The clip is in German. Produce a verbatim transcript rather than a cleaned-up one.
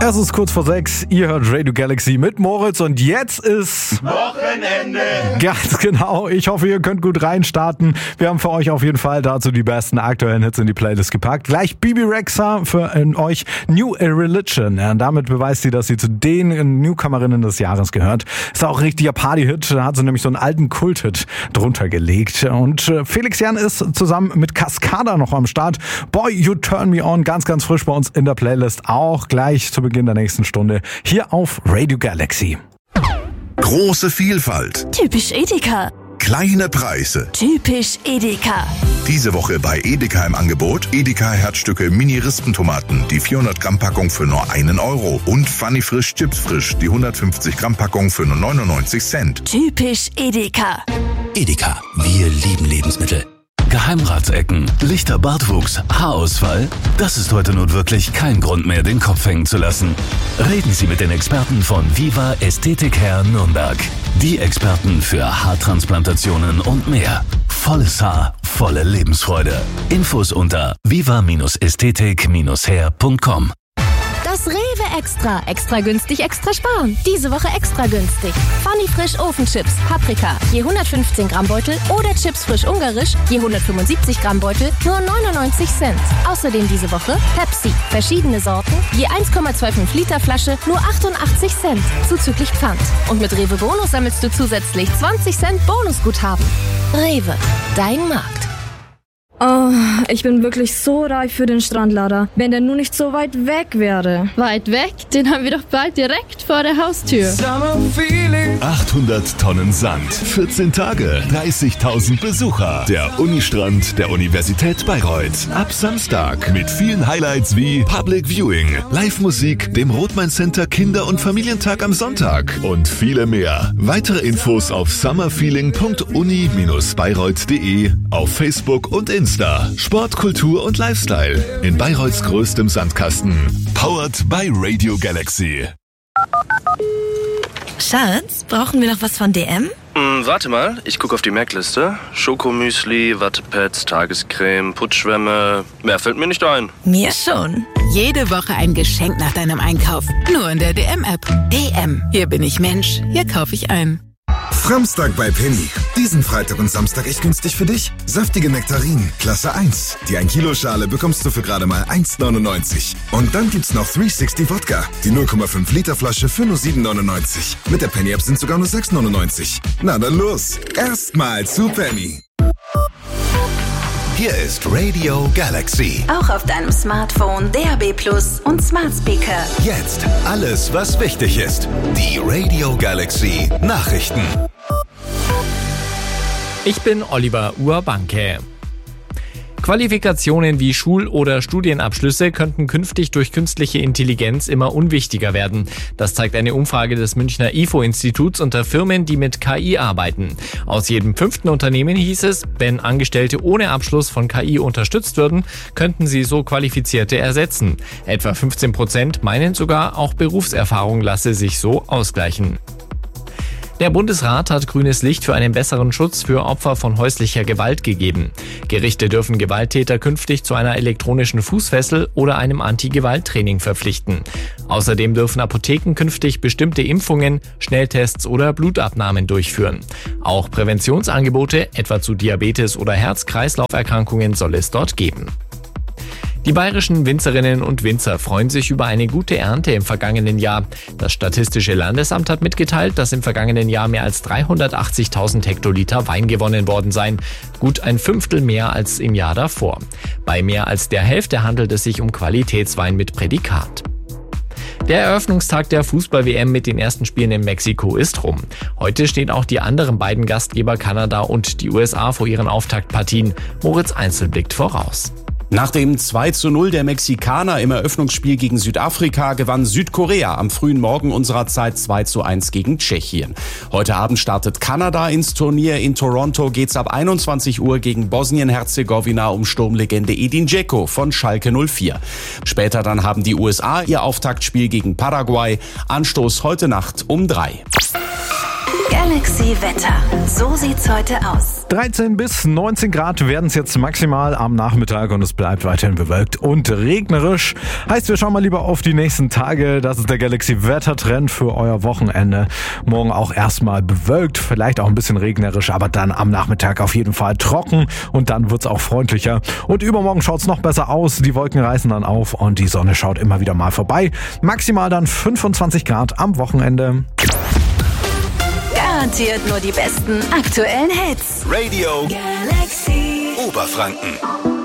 Es ist kurz vor sechs, ihr hört Radio Galaxy mit Moritz und jetzt ist Wochenende. Ganz genau, ich hoffe, ihr könnt gut reinstarten. Wir haben für euch auf jeden Fall dazu die besten aktuellen Hits in die Playlist gepackt. Gleich Bibi Rexha für äh, euch New Religion. Ja, damit beweist sie, dass sie zu den Newcomerinnen des Jahres gehört. Ist auch ein richtiger Party-Hit, da hat sie nämlich so einen alten Kult-Hit drunter gelegt. Und äh, Felix Jan ist zusammen mit Cascada noch am Start. Boy, You Turn Me On, ganz, ganz frisch bei uns in der Playlist. Auch gleich zu Beginn der nächsten Stunde hier auf Radio Galaxy. Große Vielfalt. Typisch Edeka. Kleine Preise. Typisch Edeka. Diese Woche bei Edeka im Angebot Edeka Herzstücke Mini-Rispentomaten, die vierhundert Gramm Packung für nur einen Euro. Und Funny Frisch Chips Frisch, die hundertfünfzig Gramm Packung für nur neunundneunzig Cent. Typisch Edeka. Edeka, wir lieben Lebensmittel. Geheimratsecken, lichter Bartwuchs, Haarausfall? Das ist heute nun wirklich kein Grund mehr, den Kopf hängen zu lassen. Reden Sie mit den Experten von Viva Ästhetik Hair Nürnberg. Die Experten für Haartransplantationen und mehr. Volles Haar, volle Lebensfreude. Infos unter viva Ästhetik hair punkt com. Das Rewe Extra. Extra günstig, extra sparen. Diese Woche extra günstig. Funny Frisch Ofenchips, Paprika, je hundertfünfzehn Gramm Beutel oder Chips Frisch Ungarisch, je hundertfünfundsiebzig Gramm Beutel, nur neunundneunzig Cent. Außerdem diese Woche Pepsi, verschiedene Sorten, je eins Komma fünfundzwanzig Liter Flasche, nur achtundachtzig Cent, zuzüglich Pfand. Und mit Rewe Bonus sammelst du zusätzlich zwanzig Cent Bonusguthaben. Rewe, dein Markt. Oh, ich bin wirklich so reif für den Strandlader. Wenn der nur nicht so weit weg wäre. Weit weg? Den haben wir doch bald direkt vor der Haustür. achthundert Tonnen Sand, vierzehn Tage, dreißigtausend Besucher. Der Unistrand der Universität Bayreuth. Ab Samstag mit vielen Highlights wie Public Viewing, Live-Musik, dem Rothmann Center Kinder- und Familientag am Sonntag und viele mehr. Weitere Infos auf summerfeeling punkt uni Bindestrich bayreuth punkt de, auf Facebook und Instagram. Sport, Kultur und Lifestyle in Bayreuths größtem Sandkasten. Powered by Radio Galaxy. Schatz, brauchen wir noch was von D M? Mm, warte mal, ich gucke auf die Merkliste. Schokomüsli, Wattepads, Tagescreme, Putzschwämme. Mehr fällt mir nicht ein. Mir schon. Jede Woche ein Geschenk nach deinem Einkauf. Nur in der D M-App. D M. Hier bin ich Mensch. Hier kaufe ich ein. Framstag bei Penny. Diesen Freitag und Samstag echt günstig für dich. Saftige Nektarinen, Klasse eins. Die ein Kilo Schale bekommst du für gerade mal eins neunundneunzig. Und dann gibt's noch dreihundertsechzig Wodka. Die null Komma fünf Liter Flasche für nur sieben neunundneunzig. Mit der Penny-App sind sogar nur sechs neunundneunzig. Na dann los. Erstmal zu Penny. Hier ist Radio Galaxy. Auch auf deinem Smartphone, D A B Plus und Smart Speaker. Jetzt alles, was wichtig ist. Die Radio Galaxy Nachrichten. Ich bin Oliver Urbanke. Qualifikationen wie Schul- oder Studienabschlüsse könnten künftig durch künstliche Intelligenz immer unwichtiger werden. Das zeigt eine Umfrage des Münchner I F O-Instituts unter Firmen, die mit K I arbeiten. Aus jedem fünften Unternehmen hieß es, wenn Angestellte ohne Abschluss von K I unterstützt würden, könnten sie so Qualifizierte ersetzen. Etwa fünfzehn Prozent meinen sogar, auch Berufserfahrung lasse sich so ausgleichen. Der Bundesrat hat grünes Licht für einen besseren Schutz für Opfer von häuslicher Gewalt gegeben. Gerichte dürfen Gewalttäter künftig zu einer elektronischen Fußfessel oder einem Anti-Gewalt-Training verpflichten. Außerdem dürfen Apotheken künftig bestimmte Impfungen, Schnelltests oder Blutabnahmen durchführen. Auch Präventionsangebote, etwa zu Diabetes oder Herz-Kreislauf-Erkrankungen, soll es dort geben. Die bayerischen Winzerinnen und Winzer freuen sich über eine gute Ernte im vergangenen Jahr. Das Statistische Landesamt hat mitgeteilt, dass im vergangenen Jahr mehr als dreihundertachtzigtausend Hektoliter Wein gewonnen worden seien. Gut ein Fünftel mehr als im Jahr davor. Bei mehr als der Hälfte handelt es sich um Qualitätswein mit Prädikat. Der Eröffnungstag der Fußball-W M mit den ersten Spielen in Mexiko ist rum. Heute stehen auch die anderen beiden Gastgeber Kanada und die U S A vor ihren Auftaktpartien. Moritz Einzel blickt voraus. Nach dem zwei zu null der Mexikaner im Eröffnungsspiel gegen Südafrika gewann Südkorea am frühen Morgen unserer Zeit zwei zu eins gegen Tschechien. Heute Abend startet Kanada ins Turnier. In Toronto geht's ab einundzwanzig Uhr gegen Bosnien-Herzegowina um Sturmlegende Edin Dzeko von Schalke null vier. Später dann haben die U S A ihr Auftaktspiel gegen Paraguay. Anstoß heute Nacht um drei. Galaxy Wetter. So sieht's heute aus. dreizehn bis neunzehn Grad werden es jetzt maximal am Nachmittag und es bleibt weiterhin bewölkt und regnerisch. Heißt, wir schauen mal lieber auf die nächsten Tage. Das ist der Galaxy Wettertrend für euer Wochenende. Morgen auch erstmal bewölkt, vielleicht auch ein bisschen regnerisch, aber dann am Nachmittag auf jeden Fall trocken und dann wird's auch freundlicher. Und übermorgen schaut's noch besser aus. Die Wolken reißen dann auf und die Sonne schaut immer wieder mal vorbei. Maximal dann fünfundzwanzig Grad am Wochenende. Garantiert nur die besten aktuellen Hits. Radio Galaxy Oberfranken.